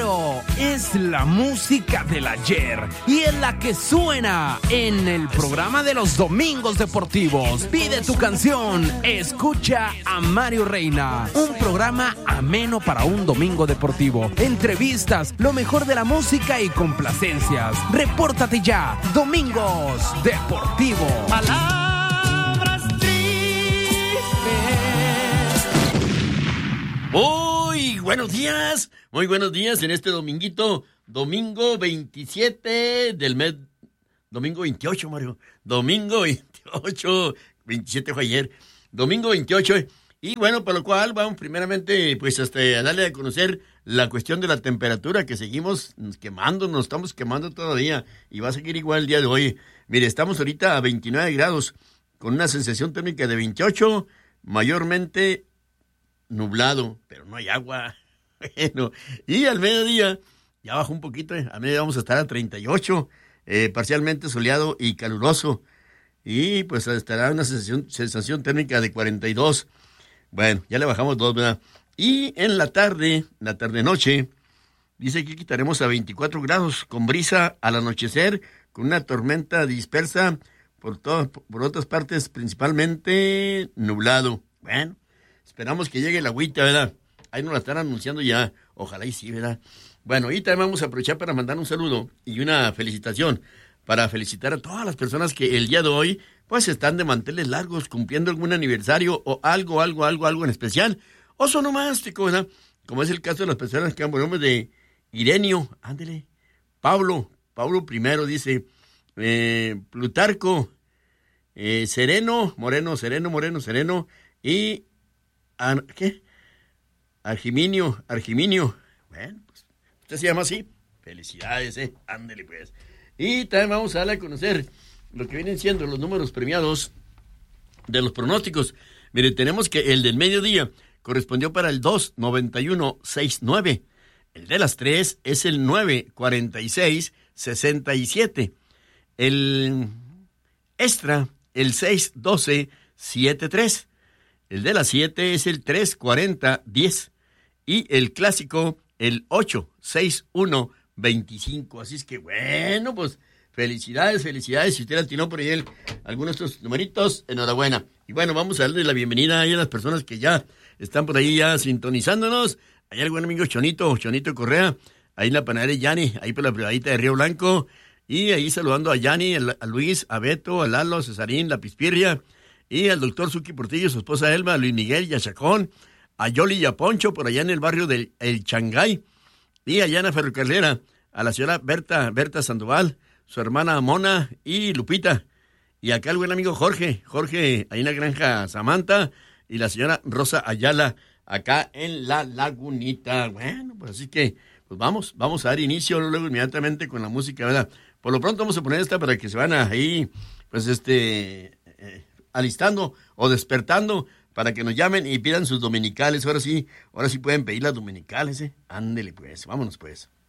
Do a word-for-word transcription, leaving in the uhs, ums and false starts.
Esto es la música del ayer y es la que suena en el programa de los domingos deportivos. Pide tu canción, escucha a Mario Reina. Un programa ameno para un domingo deportivo. Entrevistas, lo mejor de la música y complacencias. Repórtate ya, Domingos Deportivos. Palabras tristes. Muy buenos días, muy buenos días en este dominguito, domingo veintisiete del mes, domingo veintiocho, Mario, domingo veintiocho, veintisiete fue ayer, domingo veintiocho, y bueno, por lo cual vamos primeramente pues hasta a darle a conocer la cuestión de la temperatura, que seguimos quemando, nos estamos quemando todavía, y va a seguir igual el día de hoy. Mire, estamos ahorita a veintinueve grados, con una sensación térmica de veintiocho, mayormente nublado, pero no hay agua. Bueno, y al mediodía ya bajó un poquito, eh. a mediodía vamos a estar a treinta y ocho, eh, parcialmente soleado y caluroso, y pues estará una sensación, sensación térmica de cuarenta y dos. Bueno, ya le bajamos dos, ¿verdad? Y en la tarde, la tarde-noche, dice que quitaremos a veinticuatro grados, con brisa al anochecer, con una tormenta dispersa por todas, por otras partes, principalmente nublado. Bueno, esperamos que llegue la agüita, ¿verdad? Ahí nos la están anunciando ya. Ojalá y sí, ¿verdad? Bueno, y también vamos a aprovechar para mandar un saludo y una felicitación, para felicitar a todas las personas que el día de hoy, pues, están de manteles largos, cumpliendo algún aniversario o algo, algo, algo, algo en especial. O son onomástico, ¿verdad? Como es el caso de las personas que han por nombre de Irenio, ándele, Pablo, Pablo primero dice, eh, Plutarco, eh, Sereno, Moreno, Sereno, Moreno, Sereno, y Ar, ¿qué? Argiminio, Argiminio. Bueno, pues, usted se llama así. Felicidades, eh. Ándele, pues. Y también vamos a darle a conocer lo que vienen siendo los números premiados de los pronósticos. Mire, tenemos que el del mediodía correspondió para el dos noventa y uno sesenta y nueve. El de las tres es el nueve cuarenta y seis sesenta y siete. El extra, el seis doce setenta y tres. El de las siete es el tres cuarenta diez. Y el clásico, el ocho sesenta y uno veinticinco. Así es que, bueno, pues, felicidades, felicidades. Si usted atinó por ahí el, algunos de estos numeritos, enhorabuena. Y bueno, vamos a darle la bienvenida ahí a las personas que ya están por ahí ya sintonizándonos. Hay el buen amigo Chonito, Chonito Correa, ahí en la panadería Yanni, ahí por la privadita de Río Blanco. Y ahí saludando a Yanni, a Luis, a Beto, a Lalo, a Cesarín, la Pispirria. Y al doctor Suki Portillo, su esposa Elma, a Luis Miguel y a Chacón, a Yoli y a Poncho, por allá en el barrio del El Changay, y allá en la ferrocarrilera, a la señora Berta, Berta Sandoval, su hermana Mona y Lupita, y acá el buen amigo Jorge, Jorge, ahí en la granja Samantha, y la señora Rosa Ayala, acá en la Lagunita. Bueno, pues así que, pues vamos, vamos a dar inicio luego inmediatamente con la música, ¿verdad? Por lo pronto vamos a poner esta para que se van ahí, pues este... Eh, alistando o despertando para que nos llamen y pidan sus dominicales. Ahora sí, ahora sí pueden pedir las dominicales, ¿eh? Ándele pues, vámonos pues.